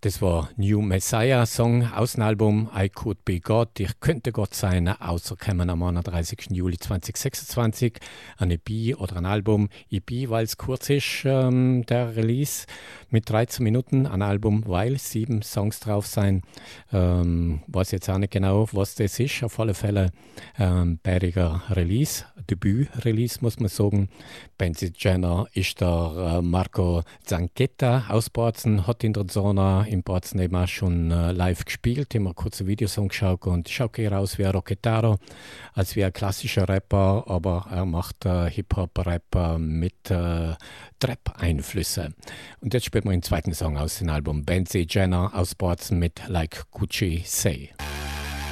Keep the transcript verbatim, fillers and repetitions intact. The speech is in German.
Das war New Messiah Song aus dem Album I Could Be God. Ich könnte Gott sein, rausgekommen am einunddreißigsten Juli zweitausendsechsundzwanzig. Ein E P oder ein Album. E P, weil es kurz ist, ähm, der Release mit dreizehn Minuten. Ein Album, weil sieben Songs drauf sein. Ähm, weiß jetzt auch nicht genau, was das ist. Auf alle Fälle ähm, bäriger Release. Debüt-Release, muss man sagen. Benzi Jenner ist der äh, Marco Zanchetta aus Bozen, hat in der Zona in Bozen eben auch schon äh, live gespielt, immer kurze Videos angeschaut und schaut eher aus wie ein Rocketaro, als wie ein klassischer Rapper, aber er macht äh, Hip-Hop-Rapper mit äh, Trap-Einflüssen. Und jetzt spielt man den zweiten Song aus dem Album Benzi Jenner aus Bozen mit Like Gucci Say.